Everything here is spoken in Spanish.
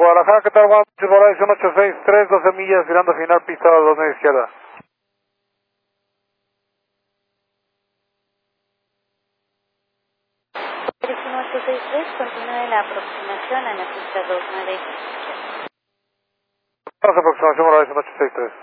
Guadalajara, ¿qué tal? Buenas noches, Volación 863, 12 millas, girando final, pista 2 media izquierda. Dirección 863, continúe la aproximación a la pista 2 media izquierda. Aproximación, Volación 863.